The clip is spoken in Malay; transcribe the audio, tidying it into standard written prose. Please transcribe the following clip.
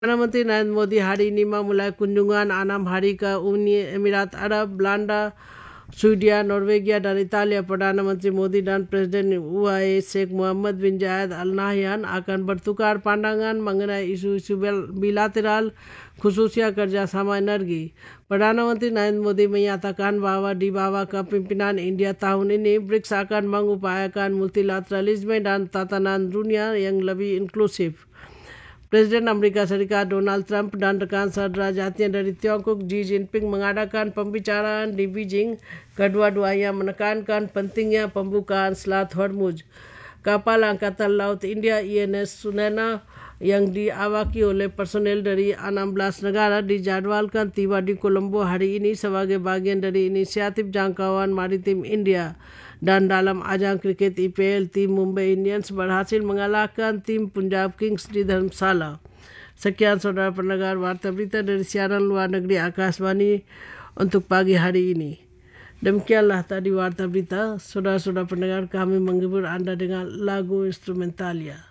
Perdana Menteri Narendra Modi hari ini memulai kunjungan 6 hari ke Uni Emirat Arab, Belanda, Swedia, Norwegia dan Italia. Perdana Menteri Modi dan Presiden UAE Sheikh Mohammed bin Zayed Al Nahyan akan bertukar pandangan mengenai isu-isu bilateral, khususnya kerjasama energi. Perdana Menteri Narendra Modi menyatakan bahawa di bawah kepimpinan India tahun ini, BRICS akan mengupayakan multilateralisme dan tatanan dunia yang lebih inklusif. Presiden Amerika Serikat Donald Trump dan rekan sederajatnya dari Tiongkok Xi Jinping mengadakan pembicaraan di Beijing. Kedua-duanya menekankan pentingnya pembukaan Selat Hormuz. Kapal Angkatan Laut India INS Sunena yang diawaki oleh personel dari 16 negara dijadwalkan tiba di Colombo hari ini sebagai bagian dari inisiatif jangkauan maritim India. Dan dalam ajang kriket IPL, tim Mumbai Indians berhasil mengalahkan tim Punjab Kings di Dharamsala. Sekian saudara pendengar warta berita dari siaran luar negeri Akashvani untuk pagi hari ini. Demikianlah tadi warta berita. Saudara-saudara pendengar, kami menghibur Anda dengan lagu instrumentalia.